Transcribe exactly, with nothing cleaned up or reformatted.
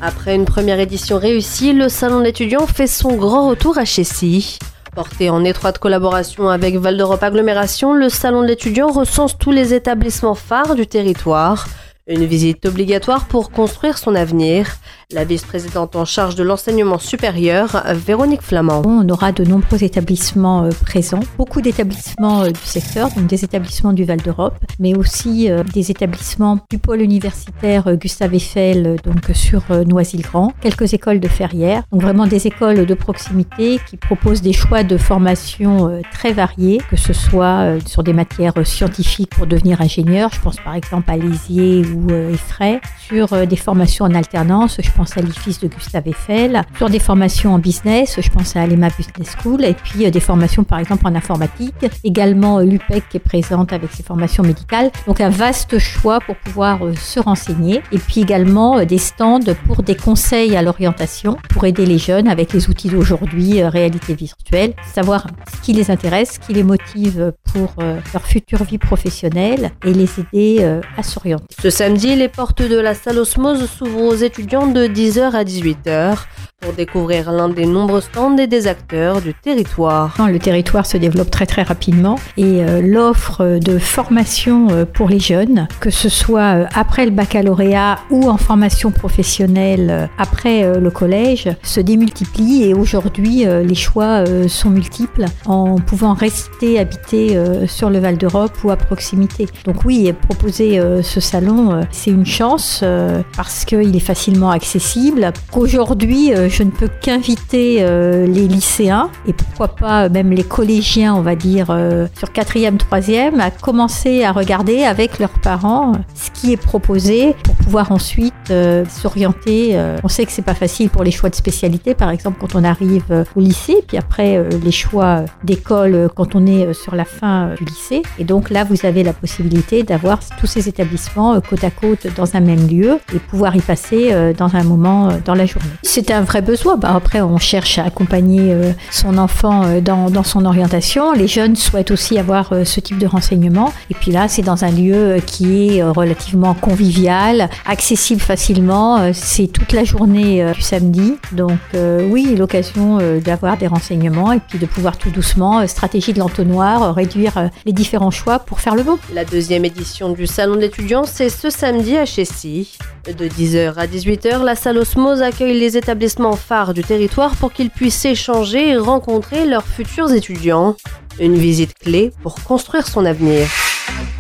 Après une première édition réussie, le Salon de l'étudiant fait son grand retour à Chécy. Porté en étroite collaboration avec Val d'Europe Agglomération, le Salon de l'étudiant recense tous les établissements phares du territoire. Une visite obligatoire pour construire son avenir. La vice-présidente en charge de l'enseignement supérieur, Véronique Flamand. On aura de nombreux établissements euh, présents, beaucoup d'établissements euh, du secteur, donc des établissements du Val d'Europe, mais aussi euh, des établissements du pôle universitaire euh, Gustave Eiffel, euh, donc sur euh, Noisy-le-Grand, quelques écoles de Ferrières, donc vraiment des écoles de proximité qui proposent des choix de formation euh, très variés, que ce soit euh, sur des matières euh, scientifiques pour devenir ingénieur, je pense par exemple à Lézier ou euh, Effray, sur euh, des formations en alternance, je pense à l'I F I S de Gustave Eiffel, sur des formations en business, je pense à l'E M A Business School, et puis euh, des formations par exemple en informatique, également euh, l'U P E C qui est présente avec ses formations médicales, donc un vaste choix pour pouvoir euh, se renseigner, et puis également euh, des stands pour des conseils à l'orientation, pour aider les jeunes avec les outils d'aujourd'hui, euh, réalité virtuelle, savoir ce qui les intéresse, ce qui les motive pour euh, leur future vie professionnelle et les aider euh, à s'orienter. Ce samedi, les portes de la salle Osmose s'ouvrent aux étudiants de dix heures à dix-huit heures pour découvrir l'un des nombreux stands et des acteurs du territoire. Le territoire se développe très très rapidement et euh, l'offre de formation euh, pour les jeunes, que ce soit euh, après le baccalauréat ou en formation professionnelle euh, après euh, le collège, se démultiplie et aujourd'hui euh, les choix euh, sont multiples en pouvant rester habité euh, sur le Val d'Europe ou à proximité. Donc oui, proposer euh, ce salon, euh, c'est une chance euh, parce qu'il est facilement accessible. Qu'aujourd'hui, euh, je ne peux qu'inviter euh, les lycéens et pourquoi pas même les collégiens, on va dire, euh, sur quatrième, troisième, à commencer à regarder avec leurs parents ce qui est proposé pour pouvoir ensuite euh, s'orienter. Euh, on sait que c'est pas facile pour les choix de spécialité, par exemple quand on arrive euh, au lycée, puis après euh, les choix d'école euh, quand on est euh, sur la fin euh, du lycée. Et donc là, vous avez la possibilité d'avoir tous ces établissements euh, côte à côte dans un même lieu et pouvoir y passer euh, dans un moment euh, dans la journée. C'est un vrai besoin. Bah, après, on cherche à accompagner euh, son enfant euh, dans, dans son orientation. Les jeunes souhaitent aussi avoir euh, ce type de renseignement. Et puis là, c'est dans un lieu euh, qui est euh, relativement convivial, accessible facilement. Euh, c'est toute la journée euh, du samedi. Donc euh, oui, l'occasion euh, d'avoir des renseignements et puis de pouvoir tout doucement, euh, stratégie de l'entonnoir, euh, réduire euh, les différents choix pour faire le bon. La deuxième édition du Salon de l'étudiant, c'est ce samedi à Chécy. De dix heures à dix-huit heures, la salle Osmose accueille les établissements phares du territoire pour qu'ils puissent échanger et rencontrer leurs futurs étudiants. Une visite clé pour construire son avenir.